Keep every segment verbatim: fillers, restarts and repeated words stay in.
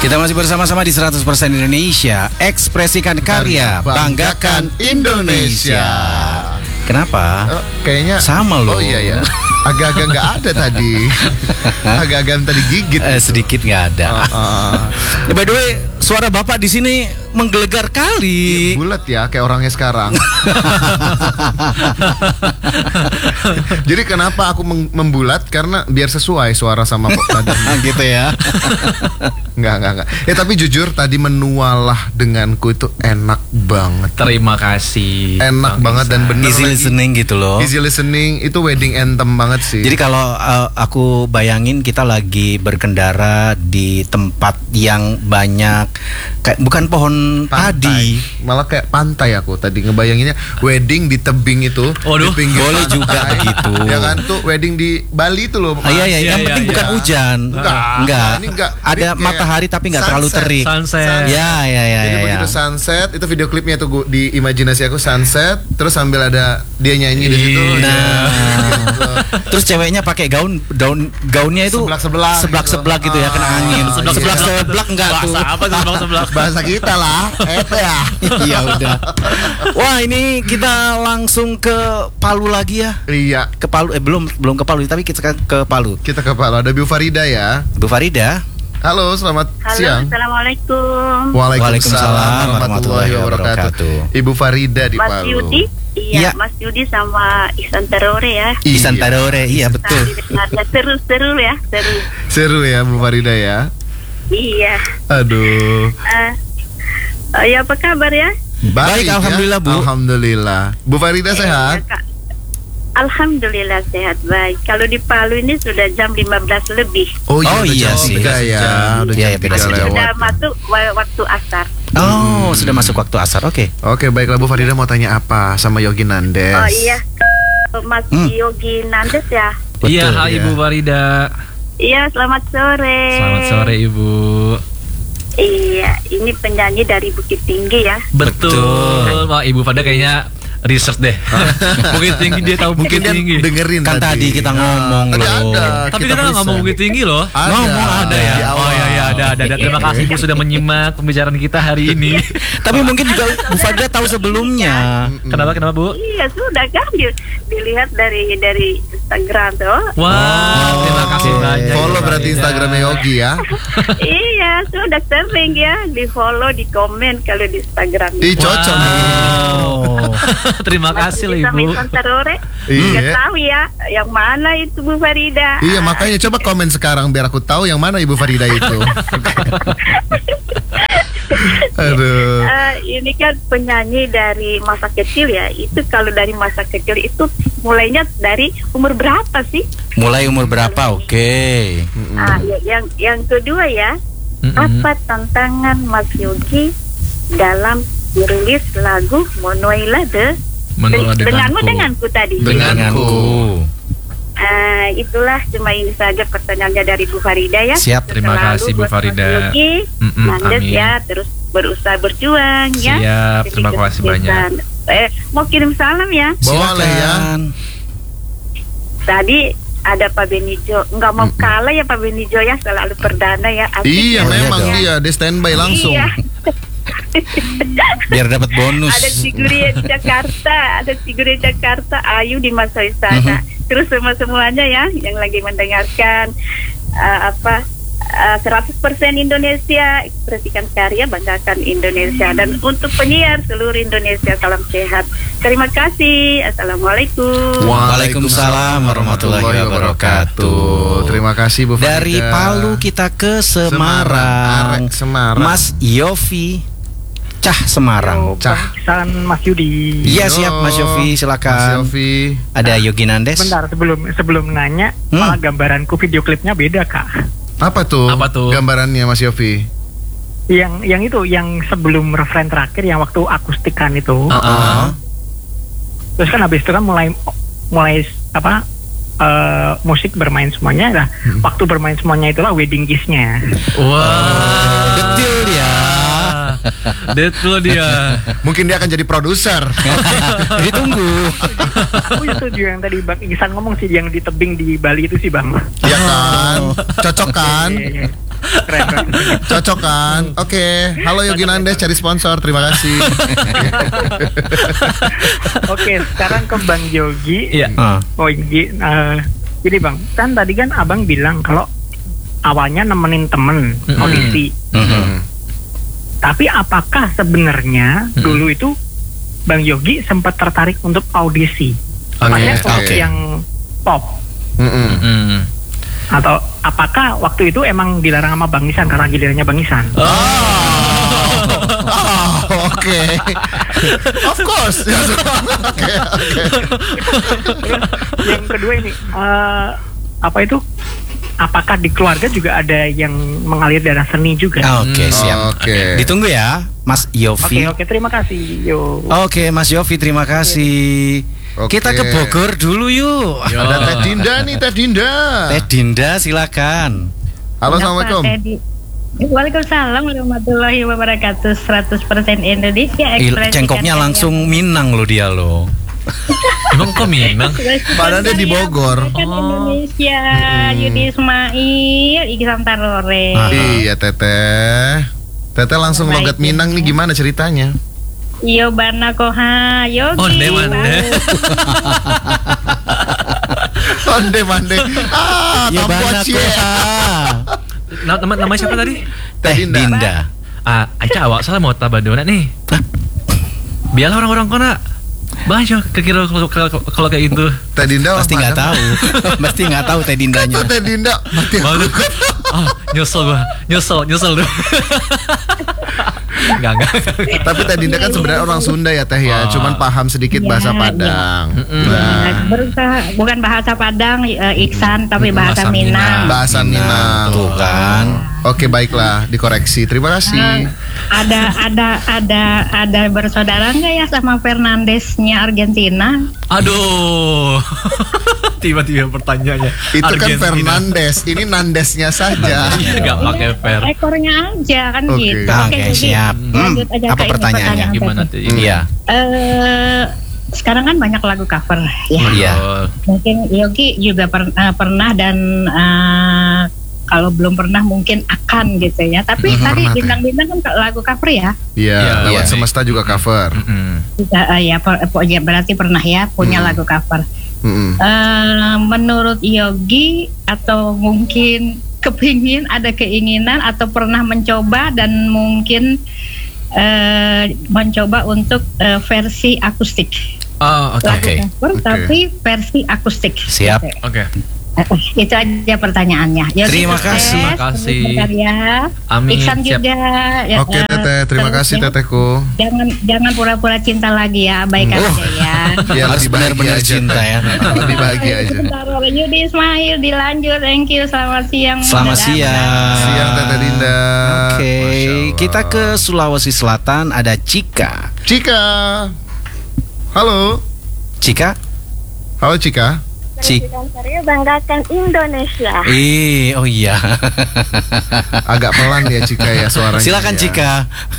Kita masih bersama-sama di seratus persen Indonesia. Ekspresikan karya, banggakan Indonesia. Kenapa? Oh, kayaknya sama loh. Oh iya ya. Agak-agak nggak ada tadi. Agak-agak tadi gigit. Eh, sedikit nggak ada. Uh, uh. Ya, by the way, suara bapak di sini menggelegar kali. Ya, bulat ya, kayak orangnya sekarang. Jadi kenapa aku membulat? Karena biar sesuai suara sama kok tadi. Gitu ya. Enggak, enggak, enggak. Ya tapi jujur tadi menualah denganku itu enak banget. Terima kasih. Enak Bang banget Isan. dan bener. Easy listening gitu loh. Easy listening itu wedding anthem banget sih. Jadi kalau uh, aku bayangin kita lagi berkendara di tempat yang banyak kayak bukan pohon padi, malah kayak pantai aku tadi ngebayanginnya wedding di tebing itu. Waduh, di pinggir boleh pantai. juga begitu. Ya kan tuh wedding di Bali itu loh. Ah, iya, iya, yang Iya, penting iya, bukan iya. hujan. Enggak, enggak. ini enggak. Ada Jadi kayak matahari tapi enggak terlalu sunset. terik. Sunset. Ya, ya, ya, Jadi ya, begitu ya. sunset itu video klipnya tuh gua, di imajinasi aku sunset terus sambil ada dia nyanyi di situ. Iya. Nah, terus ceweknya pakai gaun, daun gaunnya itu Seblak-seblak seblak gitu. seblak gitu ya, kena Ah, angin. seblak- Seblak seblak. seblak enggak tuh. Bahasa apa tuh sebelah sebelah? Bahasa kita lah, apa ya? Iya udah. Wah, ini kita langsung ke Palu lagi ya. Iya, Ke Palu eh belum belum ke Palu tapi kita ke Palu. kita ke Palu. Ada Bu Farida ya. Bu Farida. Halo, selamat Halo, siang. Assalamualaikum. Waalaikumsalam warahmatullahi wabarakatuh. Ibu Farida di Mas Palu. Yudi, iya, Iya. Mas Yudi sama Ihsan Tarore ya. Ihsan Tarore, iya betul. Tadi dengarnya seru-seru ya, seru. Seru ya Bu Farida ya. Iya. Aduh. Eh, eh, ya apa kabar ya? Baik, ya. alhamdulillah, Bu. Alhamdulillah. Bu Farida sehat? Eh, Kak. Alhamdulillah sehat baik. Kalau di Palu ini sudah jam lima belas lebih. Oh, udah iya jam sih. tiga ya. Udah Iya, jam iya, beda tiga sih. lewat. Sudah masuk wa- waktu asar. Oh, sudah masuk waktu asar. Oke. Oke, baiklah Bu Farida mau tanya apa sama Yogi Nandes? Oh iya, Mas Hmm. Yogi Nandes ya. Iya, hai ya. Ibu Farida. Iya, selamat sore. Selamat sore Ibu. Iya, ini penyanyi dari Bukit Tinggi ya. Betul. Wah, Ibu Farida kayaknya research deh. Bukit Tinggi, dia tahu Mungkin Bukit dia Tinggi. dengerin Kan tadi kita Ah, ngomong tadi loh. ada, Tapi kita dia nggak ngomong present. Bukit Tinggi loh. Ada. Ngomong Ada ya. Di Oh awal. iya iya ada ada. ada. Terima kasih Bu sudah menyimak pembicaraan kita hari ini. Tapi mungkin juga Bu Farida tahu sebelumnya. Kenapa kenapa Bu? Iya sudah kan di- dilihat dari dari Instagram tuh. Wah, Oh, terima kasih oke. banyak. Follow Ibu berarti Farida. Instagramnya Yogi ya. Iya sudah sering ya di follow di komen kalau di Instagram. Ih, cocok nih. Oh. Terima kasih loh Sama Ibu. Ihsan Tarore. Iya. Nggak tahu ya yang mana itu Bu Farida. Iya, makanya coba komen sekarang biar aku tahu yang mana Ibu Farida itu. Aduh. Eh, ini kan penyanyi dari masa kecil ya. Itu kalau dari masa kecil itu mulainya dari umur berapa sih? Mulai umur berapa? Oke. Ah, ya, yang yang kedua ya. Mm-mm. Apa tantangan Mas Yogi dalam merilis lagu Monoila de Menulah Den- denganmu denganku. denganku tadi. Denganku. Ah, itulah cuma ini saja pertanyaannya dari Bu Farida ya. Siap. Terima Selalu kasih, Bu buat Mas Farida. Yogi, Mm-mm, Nandes amin. ya, terus berusaha berjuang ya. Siap, Jadi terima kasih kesuksesan. Eh, mau kirim salam ya. Boleh ya. Silakan. Tadi ada Pak Benijo, nggak mau kalah ya Pak Benijo ya, selalu perdana ya. Asik Iya, ya. memang dong. dia dia standby langsung. Iya. Biar dapat bonus. Ada Siguri Jakarta, ada Siguri Jakarta, Ayu di masa sana. Terus semua semuanya ya yang lagi mendengarkan uh, apa uh, seratus persen Indonesia, ekspresikan karya, banggakan Indonesia, dan untuk penyiar seluruh Indonesia salam sehat. Terima kasih. Assalamualaikum. Waalaikumsalam warahmatullahi wabarakatuh. Terima kasih Bu Farida. Dari Palu kita ke Semarang. Arek Semarang. Mas Yofi Cah Semarang. Cah. Pesan Mas Yudi. Iya Yo, siap Mas Yofi, Mas silakan. Yofi. Ada Yogi Nandes. Bentar sebelum sebelum nanya, Hmm. malah gambaranku video klipnya beda kak. Apa tuh? Apa tuh? Gambarannya Mas Yofi? Yang yang itu yang sebelum referen terakhir yang waktu akustikan itu. Ah, ah. Terus kan habis itu kan mulai mulai apa eh, musik bermain semuanya. Nah, waktu bermain semuanya itulah wedding kiss-nya. Wah, Betul ya. Betul dia. Mungkin dia akan jadi produser. Ditunggu. Aku setuju yang tadi Bang Ihsan ngomong sih yang di tebing di Bali itu sih Bang. Iya kan? Cocok kan? Iya, iya. Keren, keren. Cocok kan? Oke, halo Yogi Nandes cari sponsor, terima kasih. Oke, sekarang ke Bang Yogi. Iya. Ah. Oh, Yogi, eh, jadi Bang, kan tadi kan Abang bilang kalau awalnya nemenin temen Mm-mm. audisi. Mhm. Tapi apakah sebenarnya Mm-mm. dulu itu Bang Yogi sempat tertarik untuk audisi? Oke, Maksudnya audisi oke. yang pop. Mm-mm. Hmm. Atau apakah waktu itu emang dilarang sama Bang Isan karena gilirannya Bang Isan? Oh, oke. Of course. Oke, oke. Yang kedua ini, eh, apa itu? Apakah di keluarga juga ada yang mengalir darah seni juga? Oke, Hmm. siap. Oke. Ditunggu ya, Mas Oke, Yofi. oke, terima kasih. Yo. Oke, Mas Yofi, terima kasih. Oke. Kita ke Bogor dulu yuk. Yo. Ada Teh Dinda nih, Teh Dinda. Teh Dinda, silakan. Halo, assalamualaikum. Waalaikumsalam warahmatullahi wabarakatuh. seratus persen Indonesia. Il, ekspresikan cengkoknya karya. langsung Minang lo dia lo. Emang kok Minang? Padahal dia di Bogor. Kan Oh. Indonesia, Yudi Ismail, Iksan Tarore. Ah. Iya, Teteh. Teteh langsung Baik, logat Minang nih, gimana ceritanya? Yo bana koha, Yogi. Onde mande. Onde mande. Ah, Ya tampo bana cie. koha. Nama nama nama siapa tadi? Teh Dinda. Ah, Aca awak salah mau tabadona nih. Biarlah orang-orang kona. Banyak kekira kalau kalau kalau kayak gitu. Teh Dinda Pasti nggak tahu. Pasti nggak tahu Teh Dindanya. Kata Teh Dinda mati aku. Malu. Ah, nyesel gua. Nyesel, nyesel tuh. Enggak, enggak. Tapi Teh Dinda kan sebenarnya orang Sunda ya, Teh ya. Ah. Cuman paham sedikit Iya, bahasa iya. Padang. Mm-mm. Nah, Berusaha bukan bahasa Padang, eh, Iksan, tapi bahasa, Bahasa Minang. Minang. bahasa Minang. Tuh kan. Oke, baiklah, dikoreksi. Terima Eh, kasih. ada ada ada ada bersaudara nggak ya sama Fernandesnya Argentina? Aduh. Tiba-tiba pertanyaannya. Itu kan Argentina. Fernandes, ini Nandesnya saja. Iya, enggak pakai per. Ekornya aja kan Oke. gitu. Oke, jadi siap. lanjut Hmm, aja apa ke ini pertanyaannya? pertanyaan Gimana tadi. tuh? Iya. Eh, sekarang kan banyak lagu cover ya. Iya. Oh, Mungkin Yogi juga per- eh, pernah dan eh, kalau belum pernah mungkin akan gitu ya. Tapi Mhm, tadi pernah, Teh. bintang-bintang kan lagu cover ya. Iya, Iya, lewat iya. semesta juga cover. mm-mm. Juga, eh, ya, per- eh, ya berarti pernah ya punya Hmm. lagu cover. Mm-mm. Eh, menurut Yogi atau mungkin kepingin ada keinginan atau pernah mencoba dan mungkin eh, mencoba untuk eh, versi akustik Oh, oke. lagu Oke. cover Oke. tapi versi akustik. Siap. Gitu. Oke. Eh, itu aja pertanyaannya. Yogi Terima sukses, kasih. Terima kasih. terus berkarya. Amin. Iksan Siap. juga. ya, Oke, eh, Teteh, terima terus kasih ya, Tetehku. Jangan jangan pura-pura cinta lagi ya, abaikan Oh. aja ya. Ya, Harus lebih bahagia benar-benar aja, cinta Teh. ya. Lebih bahagia aja. Sebentar, Yudi Ismail dilanjut. Thank you. Selamat siang. Selamat Dadah. siang. Siang Teteh Dinda. Oke, Masya Allah. kita ke Sulawesi Selatan ada Cika. Cika. Halo. Cika? Halo Cika. Cik. Karya banggakan Indonesia. Ih, oh iya. Agak pelan ya Cika ya suaranya. Silakan ya. Cika.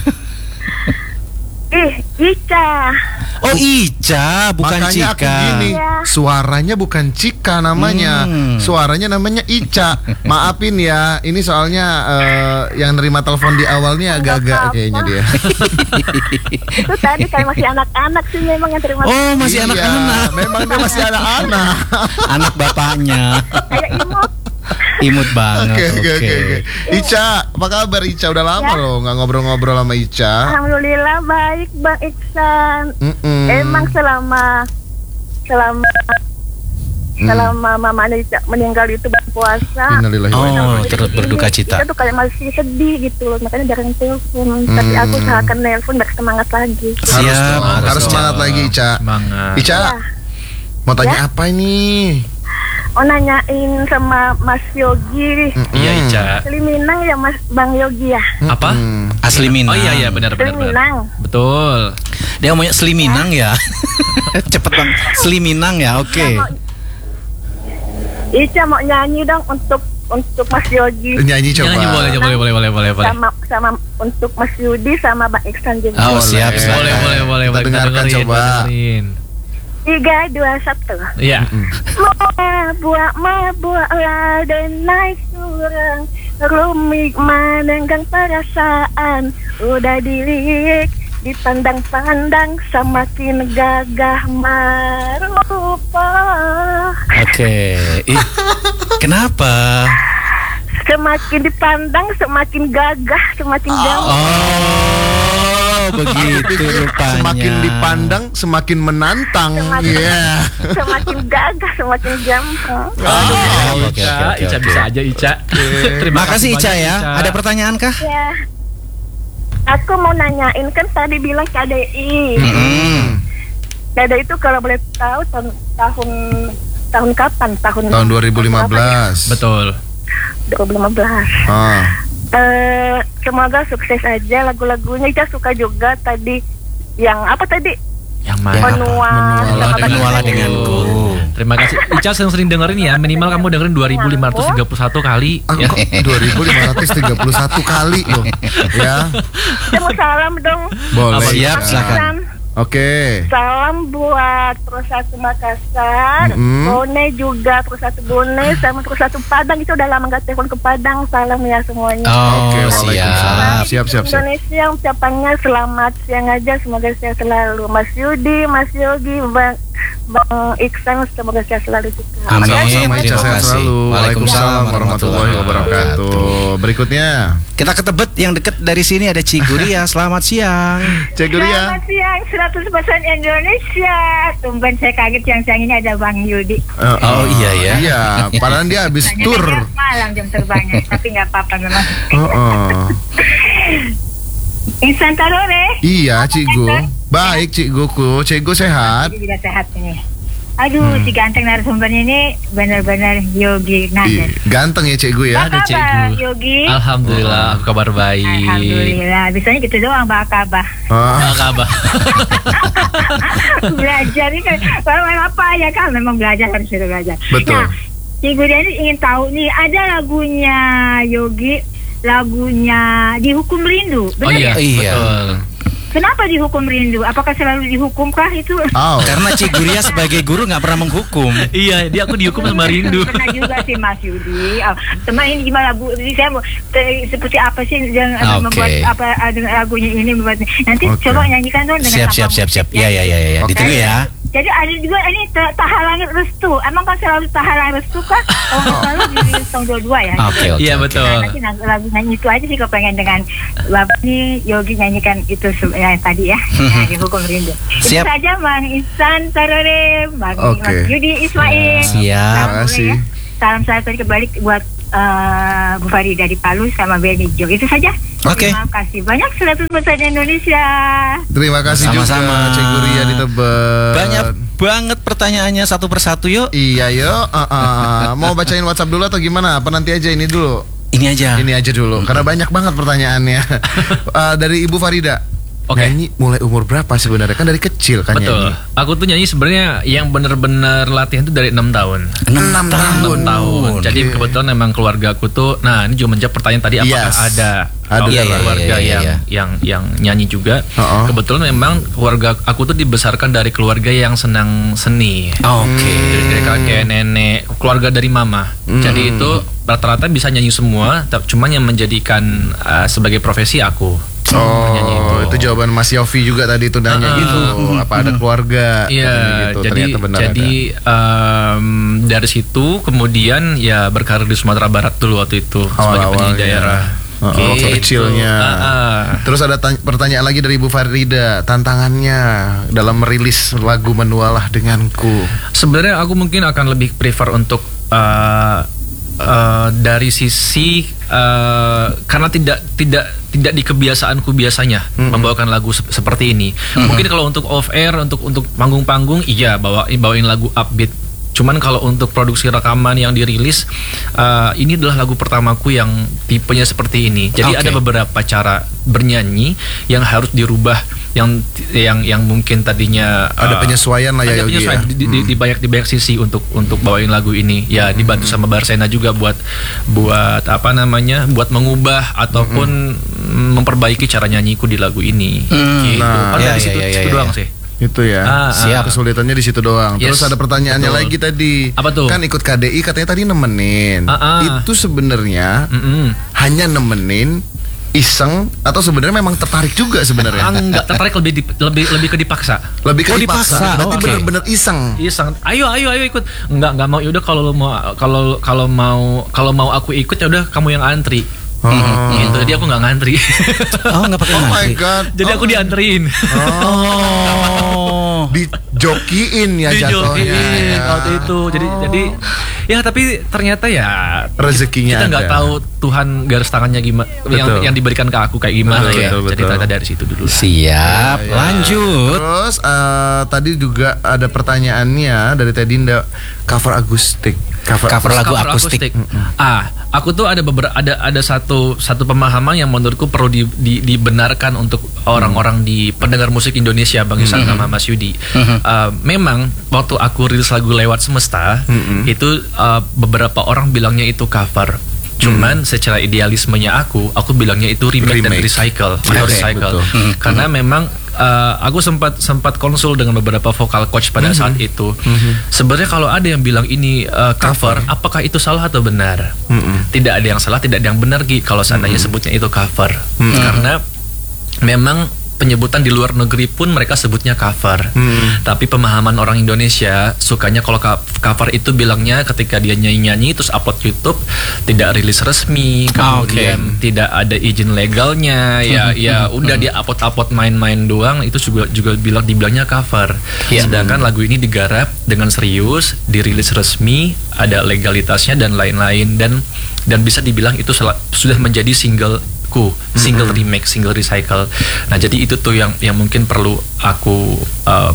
Ih, Ica. Oh Ica, bukan Makanya aku Cika. gini, Iya. suaranya bukan Cika namanya, Hmm. suaranya namanya Ica. Maafin ya, ini soalnya eh, yang nerima telepon di awalnya agak-agak kayaknya dia. Itu tadi kayak masih anak-anak sih memang yang terima. Oh, masih Iya, anak-anak. memang dia masih anak-anak. Anak bapaknya. Kayak imut. Imut banget. Oke Oke. oke oke oke. Ica, apa kabar Ica? Udah lama Ya. loh nggak ngobrol-ngobrol sama Ica. Alhamdulillah baik Bang Iksan. Mm-mm. Emang selama selama Mm. selama mama Ica meninggal itu berpuasa. Innalillahi wa inna Oh, ilaihi turut berduka cita. Kita tuh kayak masih sedih gitu loh, makanya jarang telepon. Tapi aku Hmm. usahakan nelpon biar semangat lagi. Harus Siap, dong, harus harus semangat dong. lagi Ica. Semangat. Ica, Ya. mau tanya Ya. apa ini? Oh nanyain sama Mas Yogi. Mm-mm. Iya, Ica. Asli Minang ya Mas Bang Yogi ya. Apa? Mm. Asli Minang. Oh iya iya benar Asli benar benar. Minang. Betul. Dia ngomongnya Sli Minang ya. Cepet bang. Sli Minang ya. Oke. Ica mau nyanyi dong untuk untuk Mas Yogi. Nyanyi coba. Nyanyi boleh boleh boleh boleh boleh boleh. Sama sama untuk Mas Yudi sama Bang Iksan juga. Oh Boleh. siap. Boleh silakan. boleh boleh Kita boleh. dengarkan dengerin, coba. kita dengerin. Tiga, dua, satu. Iya. Mabuk, mabuk, laden naik surang, rumik menenggang perasaan, udah dilirik, dipandang-pandang, semakin gagah merupa. Oke. Ih, kenapa? Semakin dipandang, semakin gagah, semakin gagah. Oh, begitu rupanya. Semakin dipandang, semakin menantang. Semakin, Iya. semakin gagah, semakin gampang. Oh, oke, Ica, oke, oke, Ica oke. bisa aja Ica. Terima Makasih Ica banyak, ya. Ada pertanyaan kah? Ya. Aku mau nanyain, kan tadi bilang K D I. Hmm. K D I itu kalau boleh tahu tahun tahun tahun kapan? Tahun Tahun dua ribu lima belas. Betul. dua ribu lima belas. Ah. Eh, semoga sukses aja lagu-lagunya. Ica suka juga tadi yang apa tadi? Yang Ya, mana? apa? Menua, Menua sama dengan Menua Bagi denganku. Terima kasih. Ica sering-sering dengerin ya. Minimal kamu dengerin dua ribu lima ratus tiga puluh satu kali. Aku Ya. kok dua ribu lima ratus tiga puluh satu kali loh. Ya. Saya mau salam dong. Boleh. Siap, Ica. silakan. Oke. Salam buat Terus Satu Makassar, Mm-mm. Bone juga Terus Satu Bone, sama Terus Satu Padang. Itu udah lama gak telepon ke Padang. Salam ya semuanya. Oh, Oke, siap. waalaikumsalam. Siap, siap, siap. Indonesia ucapannya selamat siang aja, semoga sehat selalu. Mas Yudi, Mas Yogi, Bang Bang Iksan, semoga sehat selalu juga. Amin. Sama-sama Ica, Terima sehat kasih. selalu. Waalaikumsalam warahmatullahi wabarakatuh. Berikutnya, Kita ke Tebet yang deket dari sini ada Ciguria. Selamat siang. Cek dulu ya. Selamat siang, seratus persen Indonesia. Tumben saya kaget siang-siang ini ada Bang Yudi. Eh, Oh, iya ya. Iya, padahal dia habis Tanya tur. tanya malam jam terbangnya, tapi nggak apa-apa memang. Oh, oh. Insan Tarore. Iya, Cikgu. Baik, Cikguku. Cikgu sehat. Jadi juga sehat ini. Aduh, si ganteng narasumbernya ini benar-benar Yogi Ih, Nader. ganteng ya Cikgu ya. Ada Apa kabar, Cikgu. Yogi? Alhamdulillah, aku kabar baik. Alhamdulillah. Biasanya gitu doang, Mbak Kabah. Ah, Apa kabar? Belajar ini kan, kalau apa ya kan, memang belajar harus sudah belajar. Betul. Nah, Cikgu ini ingin tahu nih, ada lagunya Yogi, lagunya Dihukum Rindu. Oh Benar iya, ya? Iya. betul. Kenapa dihukum rindu? Apakah selalu dihukumkah itu? oh. Karena Ciguria sebagai guru nggak pernah menghukum. Iya, dia aku dihukum sama rindu. Pernah juga sih Mas Yudi. Oh, teman ini gimana Bu? Jadi saya mau te- seperti apa sih yang Oke. membuat apa ada lagunya ini membuat nanti Oke. coba nyanyikan dong dengan Siap, apa siap, siap, siap. musiknya. Ya, ya, ya, ya. Oke. Ditunggu ya. Jadi ada juga ini ta- tahalang restu. Emang kan selalu tahalang restu kah? Kalau nggak salah di tahun dua puluh dua ya. Oke, oke. Iya, oke. betul. Nah, nanti lagu, lagu nyanyi itu aja sih kalau pengen dengan Bapak nih Yogi nyanyikan itu se- yang tadi ya. Nah, dihukum rindu. Itu Siap. saja Bang Ihsan Tarore, Bang Oke. Mas Yudi Ismail. Siap. Salam Terima kasih. ya. Salam saya tadi kembali buat uh, Bu Fari dari Palu sama Benny Jo. Itu saja. Oke. Terima kasih banyak seratus persen Indonesia. Terima kasih Sama-sama. juga Cikgu Ria di Tebet. Banyak banget pertanyaannya satu persatu yuk. Iya, yuk. Ah, ah. Mau bacain WhatsApp dulu atau gimana? Apa nanti aja ini dulu? Ini aja. Ini aja dulu, karena banyak banget pertanyaannya. Eh, dari Ibu Farida. Oke. Nyanyi mulai umur berapa sebenarnya? Kan dari kecil kan Betul. nyanyi. Aku tuh nyanyi sebenarnya yang bener-bener latihan tuh dari enam tahun. Enam tahun. enam tahun. Jadi Oke. kebetulan memang keluarga aku tuh, nah ini juga menjawab pertanyaan tadi apakah Yes. ada Ada. oh, Iya, iya, keluarga iya, iya, yang iya. yang yang nyanyi juga. Uh-uh. Kebetulan memang keluarga aku tuh dibesarkan dari keluarga yang senang seni. Oke. Dari, dari kakek, nenek, keluarga dari mama. Hmm. Jadi itu rata-rata bisa nyanyi semua, tapi cuman yang menjadikan uh, sebagai profesi aku. Nyanyi Oh, itu jawaban Mas Yofi juga tadi itu nanya Ah. gitu. Apa ada keluarga? Iya, Katanya gitu. jadi Ternyata benar jadi em, dari situ kemudian ya berkarir di Sumatera Barat dulu waktu itu sebagai penyanyi Awal-awalnya. daerah. Oh, waktu Gitu. kecilnya. Ah, ah. Terus ada tanya- pertanyaan lagi dari Ibu Farida, tantangannya dalam merilis lagu Menualah Denganku. Sebenarnya aku mungkin akan lebih prefer untuk eh, eh, dari sisi eh, karena tidak tidak tidak di kebiasaanku biasanya membawakan lagu sep- seperti ini. Mungkin kalau untuk off air untuk untuk panggung-panggung iya bawa bawain lagu upbeat. Cuman kalau untuk produksi rekaman yang dirilis eh, ini adalah lagu pertamaku yang tipenya seperti ini. Jadi Oke. ada beberapa cara bernyanyi yang harus dirubah yang yang yang mungkin tadinya Ada eh, penyesuaian lah ya, ada Yogi penyesuaian ya. di, di, di banyak di banyak sisi untuk untuk bawain lagu ini ya dibantu sama Barsena juga buat buat apa namanya buat mengubah ataupun memperbaiki cara nyanyiku di lagu ini Hmm. gitu. Nah, Paling ya, dari ya, situ, ya, ya, situ ya, doang ya. sih. Itu ya. Ah, siap. Kesulitannya di situ doang. Yes, Terus ada pertanyaannya betul. lagi tadi. Apa tuh? Kan ikut K D I katanya tadi nemenin. Ah, ah. Itu sebenarnya Mm-mm. hanya nemenin, iseng, atau sebenarnya memang tertarik juga Ah, sebenarnya? enggak tertarik, lebih di- lebih lebih ke dipaksa. Lebih ke Oh, dipaksa. dipaksa. Berarti Oke. bener-bener iseng. Iya sangat. Ayo ayo ayo ikut. Enggak enggak mau. Yaudah kalau lo mau kalau kalau mau kalau mau aku ikut ya udah kamu yang antri. Oh. Gitu. Jadi aku nggak ngantri. Oh, nggak pakai Oh my ngantri. god. Jadi aku dianterin. Oh. Dijokiin ya Dijokiin jatuhnya. ya. waktu itu. Jadi jadi ya tapi ternyata ya Rezekinya kita nggak ada. tahu Tuhan garis tangannya gimana yang Betul. yang diberikan ke aku kayak gimana Betul, ya. betul, Jadi betul. ternyata dari situ dulu. Siap, Ya, ya. lanjut. Terus eh, tadi juga ada pertanyaannya dari Tedinda, cover akustik. Cover, Cover akustik. lagu Cover akustik. Ah, aku tuh ada beberapa ada ada satu satu pemahaman yang menurutku perlu di, di- dibenarkan untuk orang-orang di pendengar musik Indonesia, Bang Isan sama Mas Yudi. Ah, memang waktu aku rilis lagu Lewat Semesta, itu ah, beberapa orang bilangnya itu cover. Cuman secara idealismenya aku, aku bilangnya itu remake, dan Remake. recycle, Oke, atau recycle. betul. Karena memang uh, aku sempat sempat konsul dengan beberapa vokal coach pada saat itu. Sebenarnya kalau ada yang bilang ini uh, cover, apakah itu salah atau benar? Tidak ada yang salah, tidak ada yang benar Gi kalau seandainya sebutnya itu cover. Karena memang penyebutan di luar negeri pun mereka sebutnya cover. Tapi pemahaman orang Indonesia sukanya kalau ka- cover itu bilangnya ketika dia nyanyi-nyanyi terus upload YouTube tidak rilis resmi, Ah, kemudian tidak ada izin legalnya, ya ya udah dia upload-upload main-main doang, itu juga juga bilang dibilangnya cover. Iya. Sedangkan lagu ini digarap dengan serius, dirilis resmi, ada legalitasnya dan lain-lain, dan dan bisa dibilang itu sel- sudah menjadi single ku, single remake, single recycle. Nah, jadi itu tuh yang yang mungkin perlu aku uh,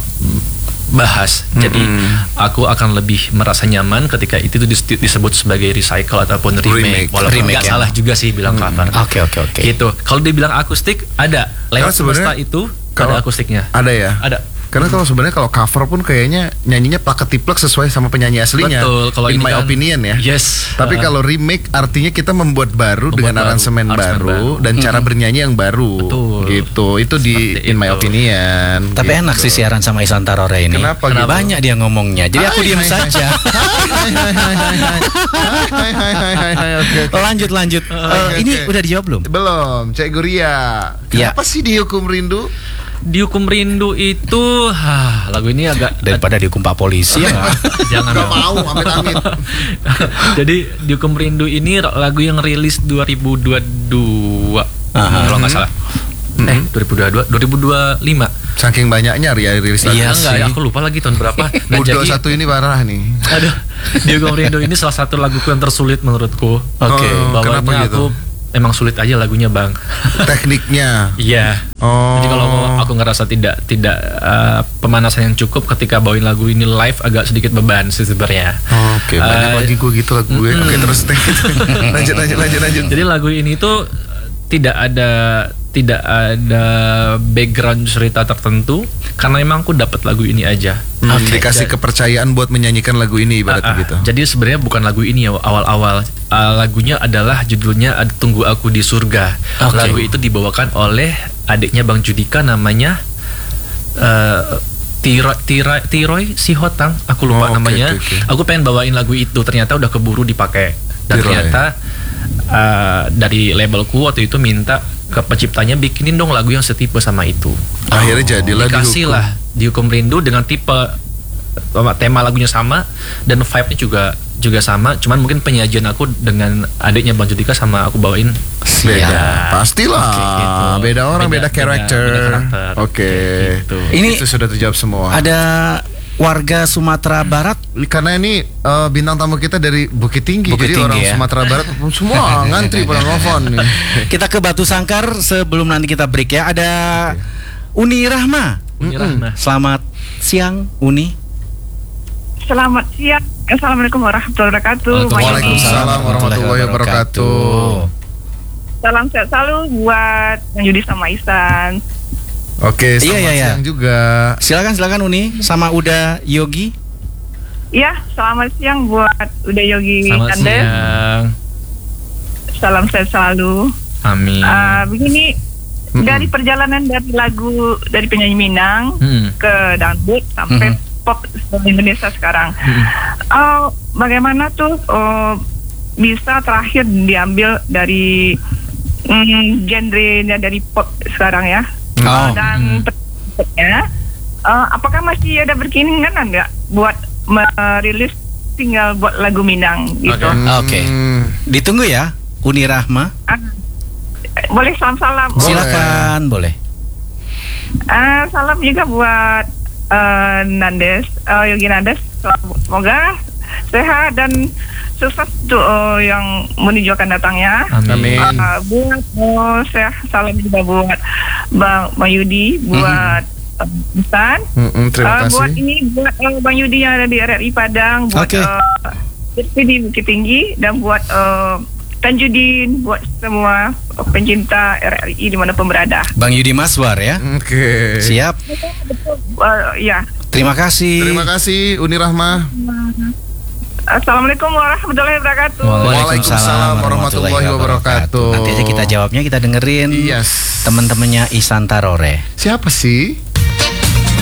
bahas. Jadi aku akan lebih merasa nyaman ketika itu tuh dis- disebut sebagai recycle ataupun remake. Remake. Walaupun Remake, nggak ya. salah juga sih bilang cover. Oke, oke, oke. Gitu. Kalau dibilang akustik ada. Karena Lewat sebenarnya Semesta itu kalau- ada akustiknya. Ada ya? Ada. Karena kalau sebenarnya kalau cover pun kayaknya nyanyinya plak-ketiplek sesuai sama penyanyi aslinya. Betul. Kalau in ini my kan- opinion ya. Yes. Tapi Uh, kalau remake artinya kita membuat baru Membuat dengan baru, aransemen aransemen baru, baru. dan cara bernyanyi yang baru. Betul. Gitu. Itu di Seperti in my itu. opinion. Tapi gitu. enak sih siaran sama Isan Tarore ini. Kenapa gitu? Banyak dia ngomongnya. Jadi aku Hai, diam hai, saja. Hai hai hai hai hai. Hai hai hai hai hai. Oke. oke. Lanjut, lanjut. Eh, Oke, ini oke. udah dijawab belum? Belum, Cek Guria. Ya. Kenapa sih dihukum rindu? Dihukum Rindu itu, ah, lagu ini agak Daripada dihukum Pak Polisi ya. jangan Gak dong. mau, amit-amit. Jadi Dihukum Rindu ini lagu yang rilis dua ribu dua puluh dua Aha. kalau nggak salah. Eh, dua ribu dua puluh dua, dua ribu dua puluh lima. Saking banyaknya Ria rilis lagu. Iya Enggak, sih. aku lupa lagi tahun berapa. Nah, Udah jadi, satu ini parah nih. aduh, Dihukum Rindu ini salah satu laguku yang tersulit menurutku. Oke. Oh, Bawahnya kenapa gitu? aku emang sulit aja lagunya, Bang. Tekniknya. Iya. Oh. Jadi kalau aku ngerasa tidak tidak uh, pemanasan yang cukup ketika bawain lagu ini live agak sedikit beban sih sebenarnya. Oke, banyak Eh, lagi gue gitu lagu gue. Oke, terus lanjut lanjut lanjut lanjut. Jadi lagu ini tuh tidak ada tidak ada background cerita tertentu karena memang aku dapat lagu ini aja. Hmm, Oke. dikasih kepercayaan buat menyanyikan lagu ini ibaratnya Ah, ah. gitu. Jadi sebenarnya bukan lagu ini ya awal-awal. Ah, lagunya adalah judulnya Ad- Tunggu Aku di Surga. Oke. Lagu itu dibawakan oleh adiknya Bang Judika namanya eh Tiro, Tira, Tiroy Sihotang, aku lupa Oh, oke, namanya. oke, oke. Aku pengen bawain lagu itu, ternyata udah keburu dipakai. Dan Tiroy. ternyata eh, dari labelku waktu itu minta ke penciptanya bikinin dong lagu yang setipe sama itu. Akhirnya jadilah Dikasih dihukum. lah Dihukum Rindu dengan tipe tema lagunya sama dan vibe-nya juga juga sama, cuman mungkin penyajian aku dengan adiknya Bang Judika sama aku bawain Beda. Pastilah. Oke, gitu. Beda orang, beda, Beda- karakter. beda- beda karakter. Oke. Gitu. Ini Itu sudah terjawab semua. ada warga Sumatera Barat. Karena ini eh, bintang tamu kita dari Bukit Tinggi, Bukit jadi Tinggi, orang ya. Sumatera Barat semua ngantri pada nelfon nih. Kita ke Batu Sangkar sebelum nanti kita break ya. Ada Uni Rahma. Uni Rahma. Selamat siang Uni. Selamat siang. Assalamualaikum warahmatullahi wabarakatuh. Waalaikumsalam warahmatullahi wabarakatuh. Salam sehat selalu buat Bang Yudi sama Isan. Oke, selamat Iya, iya, iya. siang juga. Silakan silakan Uni sama Uda Yogi. Ya, selamat siang buat Uda Yogi Selamat Anda. siang. Salam sehat selalu. Amin. Ah, begini, dari perjalanan dari lagu dari penyanyi Minang Mm-mm. ke dangdut sampai Mm-mm. pop Indonesia sekarang. Uh, bagaimana tuh uh, bisa terakhir diambil dari mm, genrenya dari pop sekarang ya? Oh. Dan ya, uh, apakah masih ada berkeinginan nggak buat merilis single buat lagu Minang gitu? Oke. Ditunggu ya, Uni Rahma. Ah, boleh salam-salam. Boleh. Silakan, boleh. Ah, salam juga buat uh, Nandes, uh, Yogi Nandes. Semoga sehat dan sukses tuh uh, yang menuju akan datangnya. Amin. Uh, buat uh, saya salam juga buat Bang Bang Yudi, buat uh, Busan. Mm-mm, terima Uh, kasih. buat ini buat uh, Bang Yudi yang ada di R R I Padang, buat Oke. uh, di Bukit Tinggi, dan buat uh, Tanjudin, buat semua pencinta R R I dimanapun berada. Bang Yudi Maswar ya. Oke. Siap. Uh, ya. Terima kasih. Terima kasih Uni Rahma. Assalamualaikum warahmatullahi wabarakatuh. Waalaikumsalam warahmatullahi wabarakatuh. Nanti aja kita jawabnya, kita dengerin Yes. teman-temannya Isan Tarore. Siapa sih?